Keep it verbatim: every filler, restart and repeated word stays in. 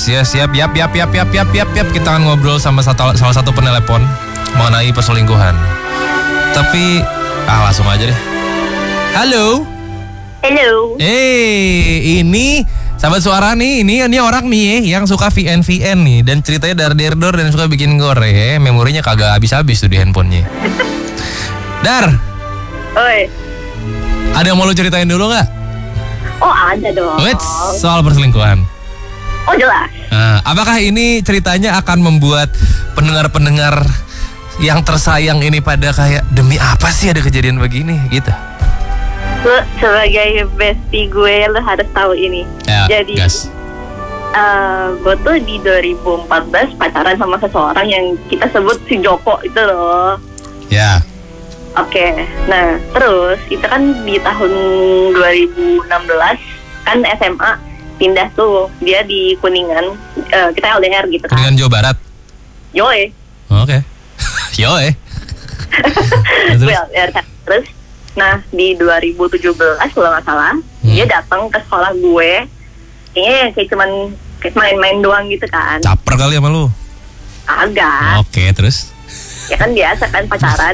Yes, yes, yap, yap, yap, yap, yap, yap, yap, yap. Kita akan ngobrol sama satu, salah satu penelepon mengenai perselingkuhan. Tapi, ah langsung aja deh. Halo. Halo. Eh, ini sahabat suara nih, ini ini orang nih yang suka V N V N nih dan ceritanya dar der dor dan suka bikin gore. Memorinya kagak habis-habis tuh di handphonenya. Dar. Oi. Ada yang mau lu ceritain dulu nggak? Oh ada dong. Wait, soal perselingkuhan. Oh jelas. Nah, apakah ini ceritanya akan membuat pendengar-pendengar yang tersayang ini pada kayak demi apa sih ada kejadian begini gitu? Lu sebagai bestie gue lu harus tahu ini. Ya, Jadi gas. uh, gue tuh di dua ribu empat belas pacaran sama seseorang yang kita sebut si Joko itu loh. Ya. Oke, nah terus itu kan di tahun dua ribu enam belas kan S M A pindah tuh, dia di Kuningan, uh, kita L D R gitu kan. Kuningan Jawa Barat. Yoe. Oke. Yoe. Gue L D R kan. Terus, nah di dua ribu tujuh belas kalau nggak salah, hmm. dia datang ke sekolah gue, kayaknya kayak cuman kayak main-main doang gitu kan. Caper kali sama lu. Agak. Oke, terus? Ya kan biasa kan pacaran.